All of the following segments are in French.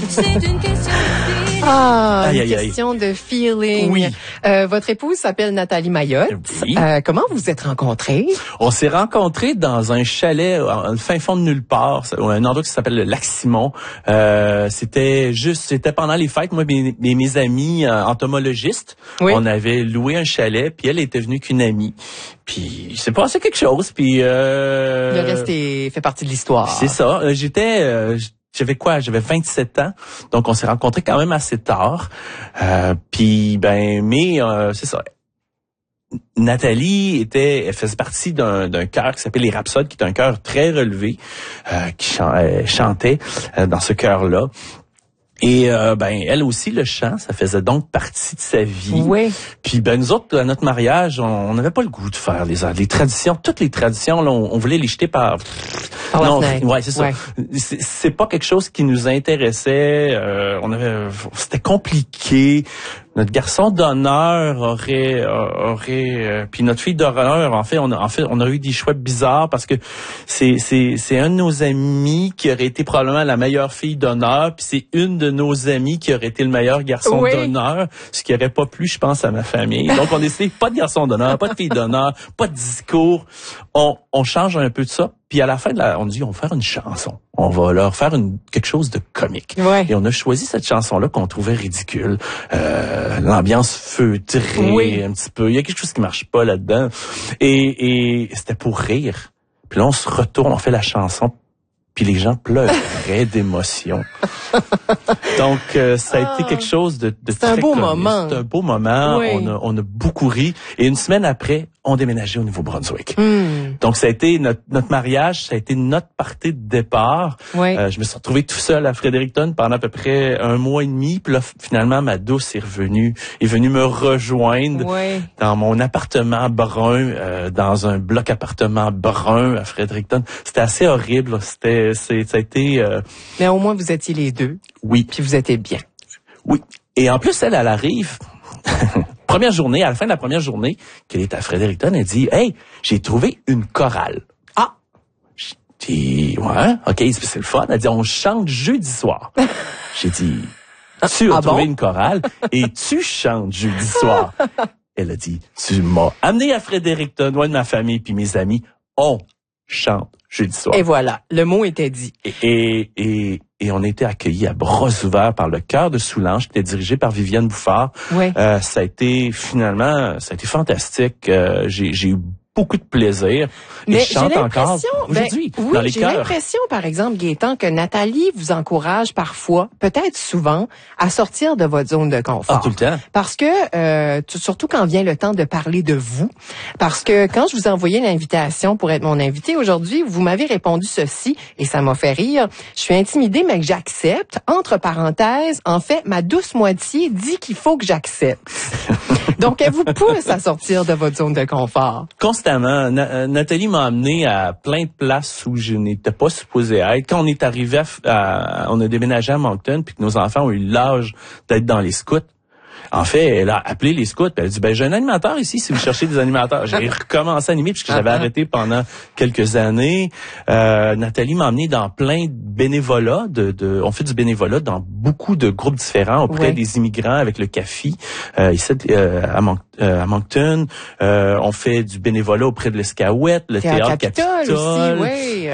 C'est une question de feeling. Ah, Aïe, une aïe, aïe. question de feeling. Oui. Votre épouse s'appelle Nathalie Mayotte. Oui. Comment vous vous êtes rencontrés? On s'est rencontrés dans un chalet au fin fond de nulle part, un endroit qui s'appelle le Lac-Simon. C'était pendant les fêtes, moi et mes amis entomologistes, Oui. on avait loué un chalet, puis elle était venue qu'une amie. Puis il s'est passé quelque chose, puis Le reste fait partie de l'histoire. c'est ça. J'avais 27 ans, donc on s'est rencontrés quand même assez tard. C'est ça. Nathalie elle faisait partie d'un chœur qui s'appelle les Rhapsodes, qui est un chœur très relevé, qui chantait dans ce chœur-là. Et elle aussi, le chant, ça faisait donc partie de sa vie. Oui. Puis nous autres, à notre mariage, on n'avait pas le goût de faire les traditions. Toutes les traditions, là, on voulait les jeter par Par la fenêtre. Ouais, c'est ça. Ouais. C'est pas quelque chose qui nous intéressait. C'était compliqué. Notre garçon d'honneur puis notre fille d'honneur, en fait, on a eu des choix bizarres parce que c'est un de nos amis qui aurait été probablement la meilleure fille d'honneur, puis c'est une de nos amies qui aurait été le meilleur garçon Oui. d'honneur, ce qui aurait pas plu, je pense, à ma famille. Donc on décide pas de garçon d'honneur, pas de fille d'honneur, pas de discours. On change un peu de ça. Puis à la fin on dit on va faire une chanson. On va leur faire quelque chose de comique. Ouais. Et on a choisi cette chanson-là qu'on trouvait ridicule. L'ambiance feutrée, Oui. un petit peu. Il y a quelque chose qui marche pas là-dedans. Et c'était pour rire. Puis là, on se retourne, on fait la chanson, puis les gens pleuraient d'émotion. Donc, ça a été quelque chose de très un beau comique. moment. C'est un beau moment. Oui. On a beaucoup ri. Et une semaine après, on déménageait au Nouveau-Brunswick. Hmm. Donc, ça a été notre mariage, ça a été notre partie de départ. Oui. Je me suis retrouvé tout seul à Fredericton pendant à peu près 1 mois et demi. Puis là, finalement, ma douce est venue me rejoindre Oui. dans mon appartement brun, dans un bloc appartement brun à Fredericton. C'était assez horrible. Là. Ça a été... Mais au moins, vous étiez les deux, oui, puis vous étiez bien. oui. Et en plus, elle arrive... Première journée, à la fin de la première journée, qu'elle est à Fredericton, elle dit « Hey, j'ai trouvé une chorale. » Ah! J'ai dit « Ouais, OK, c'est le fun. » Elle dit « On chante jeudi soir. » J'ai dit « Tu as trouvé une chorale et tu chantes jeudi soir. » Elle a dit « Tu m'as amené à Fredericton, loin de ma famille puis mes amis. On chante jeudi soir. » Et voilà, le mot était dit. Et on a été accueillis à bras ouverts par le chœur de Soulanges, qui était dirigé par Viviane Bouffard. Oui. Ça a été fantastique. J'ai eu beaucoup de plaisir. Et Mais je chante j'ai encore l'impression, aujourd'hui oui, dans les j'ai chœurs. l'impression, par exemple, Gaétan, que Nathalie vous encourage parfois, peut-être souvent, à sortir de votre zone de confort. Ah, tout le temps. Parce que, surtout quand vient le temps de parler de vous, parce que quand je vous ai envoyé l'invitation pour être mon invité aujourd'hui, vous m'avez répondu ceci, et ça m'a fait rire. Je suis intimidée, mais que j'accepte. Entre parenthèses, en fait, ma douce moitié dit qu'il faut que j'accepte. Donc, elle vous pousse à sortir de votre zone de confort. Constamment. Nathalie m'a amené à plein de places où je n'étais pas supposé être. Quand on est arrivé on a déménagé à Moncton, puis que nos enfants ont eu l'âge d'être dans les scouts. En fait, elle a appelé les scouts, puis elle a dit, j'ai un animateur ici si vous cherchez des animateurs. J'ai recommencé à animer puisque j'avais arrêté pendant quelques années. Nathalie m'a emmené dans plein de bénévolats. On fait du bénévolat dans beaucoup de groupes différents auprès des immigrants avec le CAFI ici à Moncton. On fait du bénévolat auprès de l'Escouette, le Théâtre Capitole. Aussi, oui.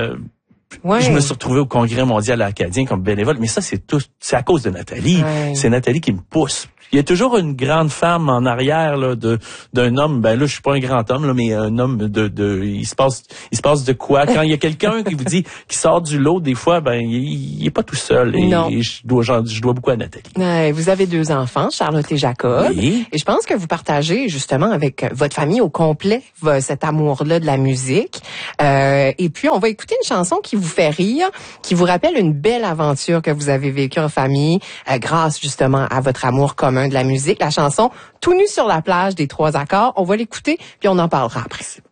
Je me suis retrouvé au Congrès mondial acadien comme bénévole, mais ça, c'est à cause de Nathalie. Ouais. C'est Nathalie qui me pousse. Il y a toujours une grande femme en arrière là d'un homme. Ben là, je suis pas un grand homme là, mais un homme il se passe de quoi quand il y a quelqu'un qui vous dit qui sort du lot des fois, ben il est pas tout seul. Et je dois beaucoup à Nathalie. Vous avez 2 enfants, Charlotte et Jacob. Oui. Et je pense que vous partagez justement avec votre famille au complet cet amour-là de la musique. Et puis on va écouter une chanson qui vous fait rire, qui vous rappelle une belle aventure que vous avez vécue en famille grâce justement à votre amour commun de la musique. La chanson Tout nu sur la plage des 3 accords. On va l'écouter puis on en parlera après.